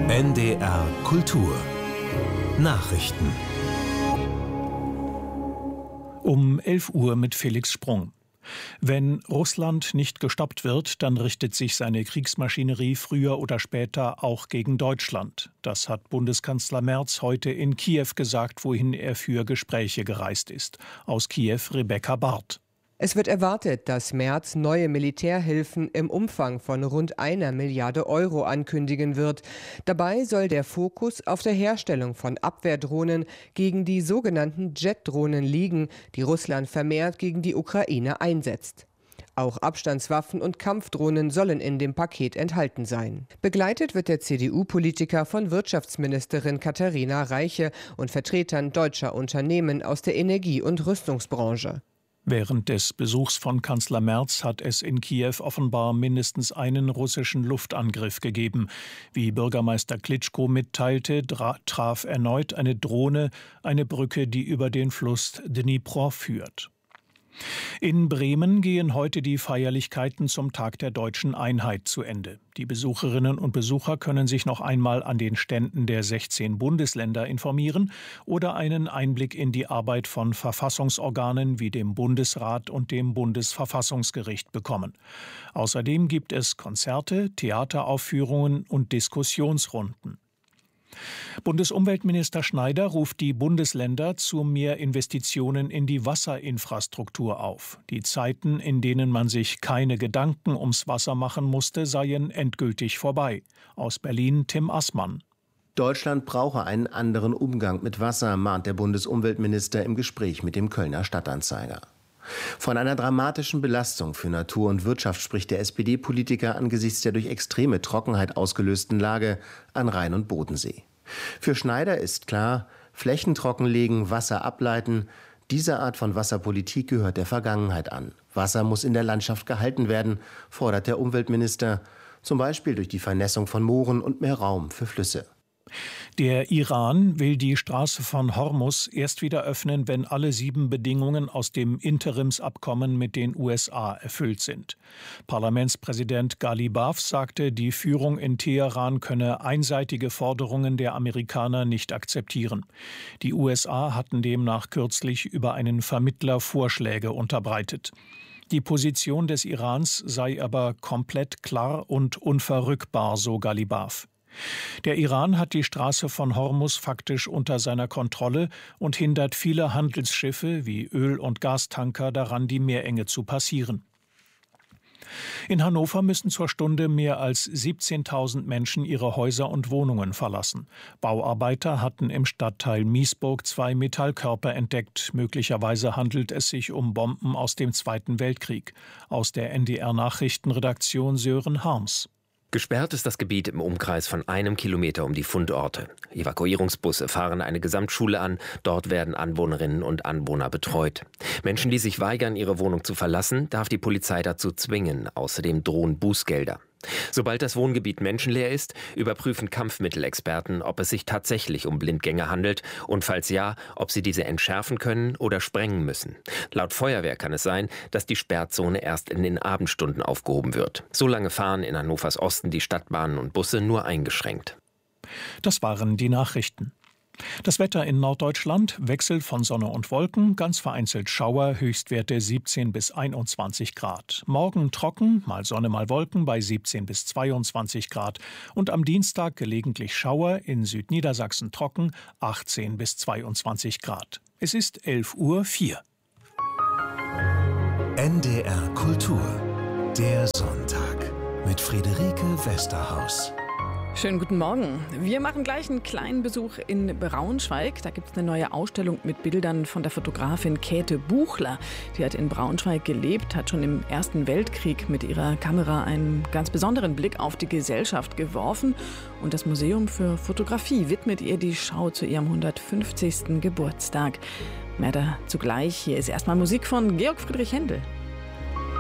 NDR Kultur Nachrichten Um 11 Uhr mit Felix Sprung. Wenn Russland nicht gestoppt wird, dann richtet sich seine Kriegsmaschinerie früher oder später auch gegen Deutschland. Das hat Bundeskanzler Merz heute in Kiew gesagt, wohin er für Gespräche gereist ist. Aus Kiew Rebecca Barth. Es wird erwartet, dass Merz neue Militärhilfen im Umfang von rund 1 Milliarde Euro ankündigen wird. Dabei soll der Fokus auf der Herstellung von Abwehrdrohnen gegen die sogenannten Jet-Drohnen liegen, die Russland vermehrt gegen die Ukraine einsetzt. Auch Abstandswaffen und Kampfdrohnen sollen in dem Paket enthalten sein. Begleitet wird der CDU-Politiker von Wirtschaftsministerin Katharina Reiche und Vertretern deutscher Unternehmen aus der Energie- und Rüstungsbranche. Während des Besuchs von Kanzler Merz hat es in Kiew offenbar mindestens einen russischen Luftangriff gegeben. Wie Bürgermeister Klitschko mitteilte, traf erneut eine Drohne eine Brücke, die über den Fluss Dnipro führt. In Bremen gehen heute die Feierlichkeiten zum Tag der Deutschen Einheit zu Ende. Die Besucherinnen und Besucher können sich noch einmal an den Ständen der 16 Bundesländer informieren oder einen Einblick in die Arbeit von Verfassungsorganen wie dem Bundesrat und dem Bundesverfassungsgericht bekommen. Außerdem gibt es Konzerte, Theateraufführungen und Diskussionsrunden. Bundesumweltminister Schneider ruft die Bundesländer zu mehr Investitionen in die Wasserinfrastruktur auf. Die Zeiten, in denen man sich keine Gedanken ums Wasser machen musste, seien endgültig vorbei. Aus Berlin Tim Assmann. Deutschland brauche einen anderen Umgang mit Wasser, mahnt der Bundesumweltminister im Gespräch mit dem Kölner Stadtanzeiger. Von einer dramatischen Belastung für Natur und Wirtschaft spricht der SPD-Politiker angesichts der durch extreme Trockenheit ausgelösten Lage an Rhein und Bodensee. Für Schneider ist klar, Flächen trockenlegen, Wasser ableiten, diese Art von Wasserpolitik gehört der Vergangenheit an. Wasser muss in der Landschaft gehalten werden, fordert der Umweltminister, zum Beispiel durch die Vernässung von Mooren und mehr Raum für Flüsse. Der Iran will die Straße von Hormuz erst wieder öffnen, wenn alle 7 Bedingungen aus dem Interimsabkommen mit den USA erfüllt sind. Parlamentspräsident Ghalibaf sagte, die Führung in Teheran könne einseitige Forderungen der Amerikaner nicht akzeptieren. Die USA hatten demnach kürzlich über einen Vermittler Vorschläge unterbreitet. Die Position des Irans sei aber komplett klar und unverrückbar, so Ghalibaf. Der Iran hat die Straße von Hormuz faktisch unter seiner Kontrolle und hindert viele Handelsschiffe wie Öl- und Gastanker daran, die Meerenge zu passieren. In Hannover müssen zur Stunde mehr als 17.000 Menschen ihre Häuser und Wohnungen verlassen. Bauarbeiter hatten im Stadtteil Miesburg 2 Metallkörper entdeckt. Möglicherweise handelt es sich um Bomben aus dem Zweiten Weltkrieg. Aus der NDR-Nachrichtenredaktion Sören Harms. Gesperrt ist das Gebiet im Umkreis von 1 Kilometer um die Fundorte. Evakuierungsbusse fahren eine Gesamtschule an. Dort werden Anwohnerinnen und Anwohner betreut. Menschen, die sich weigern, ihre Wohnung zu verlassen, darf die Polizei dazu zwingen. Außerdem drohen Bußgelder. Sobald das Wohngebiet menschenleer ist, überprüfen Kampfmittelexperten, ob es sich tatsächlich um Blindgänger handelt und falls ja, ob sie diese entschärfen können oder sprengen müssen. Laut Feuerwehr kann es sein, dass die Sperrzone erst in den Abendstunden aufgehoben wird. Solange fahren in Hannovers Osten die Stadtbahnen und Busse nur eingeschränkt. Das waren die Nachrichten. Das Wetter in Norddeutschland: Wechsel von Sonne und Wolken, ganz vereinzelt Schauer, Höchstwerte 17 bis 21 Grad. Morgen trocken, mal Sonne, mal Wolken bei 17 bis 22 Grad. Und am Dienstag gelegentlich Schauer, in Südniedersachsen trocken, 18 bis 22 Grad. Es ist 11:04 Uhr. NDR Kultur, der Sonntag mit Friederike Westerhaus. Schönen guten Morgen. Wir machen gleich einen kleinen Besuch in Braunschweig. Da gibt es eine neue Ausstellung mit Bildern von der Fotografin Käthe Buchler. Die hat in Braunschweig gelebt, hat schon im Ersten Weltkrieg mit ihrer Kamera einen ganz besonderen Blick auf die Gesellschaft geworfen. Und das Museum für Fotografie widmet ihr die Schau zu ihrem 150. Geburtstag. Mehr dazu gleich. Hier ist erstmal Musik von Georg Friedrich Händel.